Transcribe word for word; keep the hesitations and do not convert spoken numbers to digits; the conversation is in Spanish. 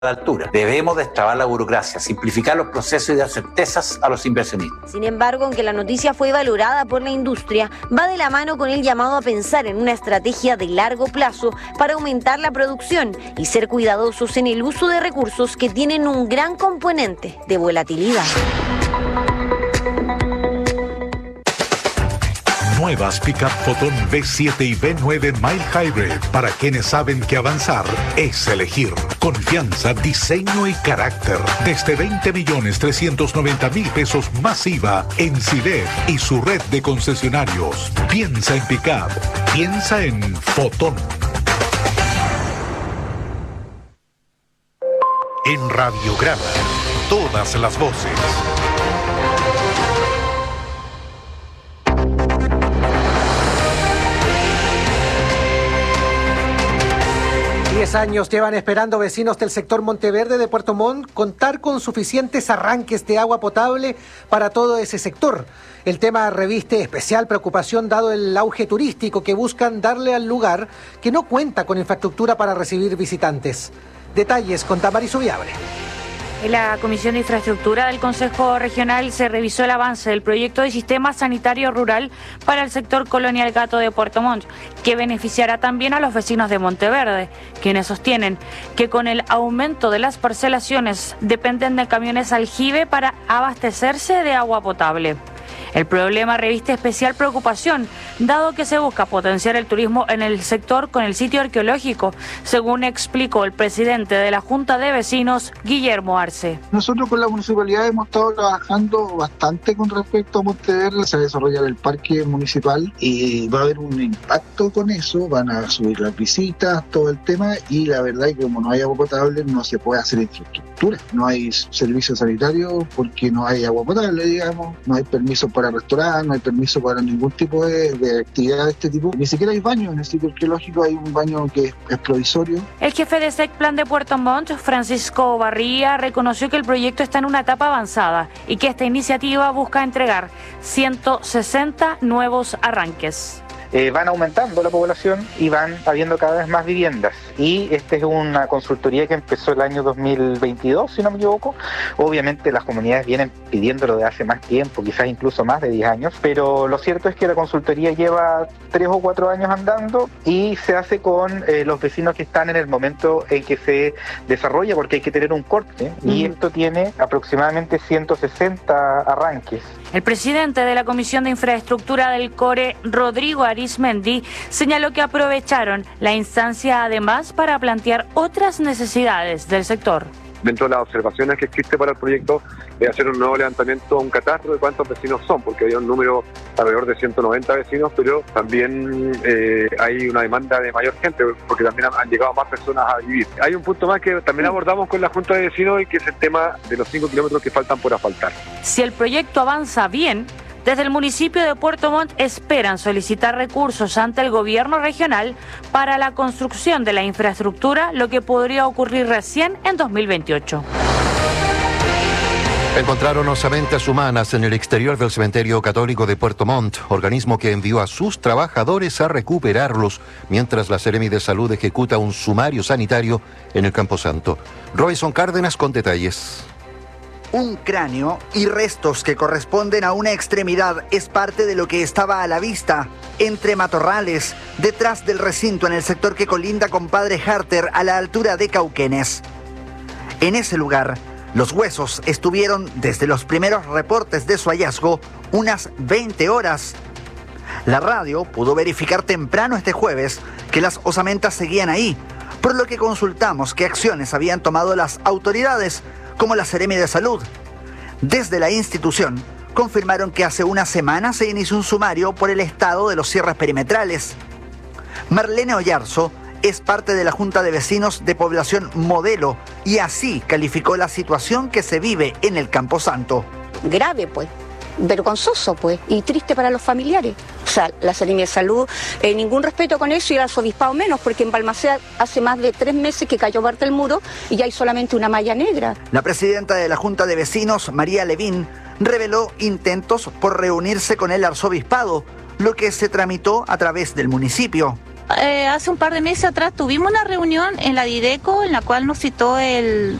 la altura. Debemos destrabar la burocracia, simplificar los procesos y dar certezas a los inversionistas. Sin embargo, aunque la noticia fue valorada por la industria, va de la mano con el llamado a pensar en una estrategia de largo plazo para aumentar la producción y ser cuidadosos en el uso de recursos que tienen un gran componente de volatilidad. Nuevas Pickup Foton V siete y V nueve Mild Hybrid para quienes saben que avanzar es elegir. Confianza, diseño y carácter. Desde veinte millones trescientos noventa mil pesos más I V A en Civet y su red de concesionarios. Piensa en Pickup. Piensa en Foton. En Radiograma, todas las voces. Diez años llevan esperando vecinos del sector Monteverde de Puerto Montt contar con suficientes arranques de agua potable para todo ese sector. El tema reviste especial preocupación dado el auge turístico que buscan darle al lugar que no cuenta con infraestructura para recibir visitantes. Detalles con Damaris Ubiabre. En la Comisión de Infraestructura del Consejo Regional se revisó el avance del proyecto de sistema sanitario rural para el sector Colonial Gato de Puerto Montt, que beneficiará también a los vecinos de Monteverde, quienes sostienen que con el aumento de las parcelaciones dependen de camiones aljibe para abastecerse de agua potable. El problema reviste especial preocupación, dado que se busca potenciar el turismo en el sector con el sitio arqueológico, según explicó el presidente de la Junta de Vecinos, Guillermo Arce. Nosotros con la municipalidad hemos estado trabajando bastante con respecto a Monteverde. Se va a desarrollar el parque municipal y va a haber un impacto con eso, van a subir las visitas, todo el tema, y la verdad es que como no hay agua potable no se puede hacer infraestructura, no hay servicio sanitario porque no hay agua potable, digamos, no hay permiso para restaurar, no hay permiso para ningún tipo de, de actividad de este tipo. Ni siquiera hay baño en el sitio arqueológico, hay un baño que es, es provisorio. El jefe de SECPLAN de Puerto Montt, Francisco Barría, reconoció que el proyecto está en una etapa avanzada y que esta iniciativa busca entregar ciento sesenta nuevos arranques. Eh, van aumentando la población y van habiendo cada vez más viviendas. Y esta es una consultoría que empezó el año dos mil veintidós, si no me equivoco. Obviamente las comunidades vienen pidiéndolo de hace más tiempo, quizás incluso más de diez años, pero lo cierto es que la consultoría lleva tres o cuatro años andando y se hace con eh, los vecinos que están en el momento en que se desarrolla, porque hay que tener un corte, mm. y esto tiene aproximadamente ciento sesenta arranques. El presidente de la Comisión de Infraestructura del CORE, Rodrigo Arismendi, señaló que aprovecharon la instancia además para plantear otras necesidades del sector. Dentro de las observaciones que existe para el proyecto es hacer un nuevo levantamiento, un catastro de cuántos vecinos son, porque había un número alrededor de ciento noventa vecinos, pero también eh, hay una demanda de mayor gente, porque también han, han llegado más personas a vivir. Hay un punto más que también abordamos con la Junta de Vecinos y que es el tema de los cinco kilómetros que faltan por asfaltar. Si el proyecto avanza bien, desde el municipio de Puerto Montt esperan solicitar recursos ante el gobierno regional para la construcción de la infraestructura, lo que podría ocurrir recién en dos mil veintiocho. Encontraron osamentas humanas en el exterior del cementerio católico de Puerto Montt, organismo que envió a sus trabajadores a recuperarlos, mientras la Seremi de Salud ejecuta un sumario sanitario en el Camposanto. Robinson Cárdenas con detalles. Un cráneo y restos que corresponden a una extremidad es parte de lo que estaba a la vista, entre matorrales, detrás del recinto en el sector que colinda con Padre Harter a la altura de Cauquenes. En ese lugar, los huesos estuvieron, desde los primeros reportes de su hallazgo, unas veinte horas. La radio pudo verificar temprano este jueves que las osamentas seguían ahí, por lo que consultamos qué acciones habían tomado las autoridades, como la Seremi de Salud. Desde la institución, confirmaron que hace una semana se inició un sumario por el estado de los cierres perimetrales. Marlene Oyarzo es parte de la Junta de Vecinos de Población Modelo y así calificó la situación que se vive en el Camposanto. Grave, pues. Vergonzoso, pues, y triste para los familiares. O sea, la Seremi de Salud, eh, ningún respeto con eso, y el arzobispado menos, porque en Balmaceda hace más de tres meses que cayó parte del muro y ya hay solamente una malla negra. La presidenta de la Junta de Vecinos, María Levín, reveló intentos por reunirse con el arzobispado, lo que se tramitó a través del municipio. eh, hace un par de meses atrás tuvimos una reunión en la Dideco en la cual nos citó el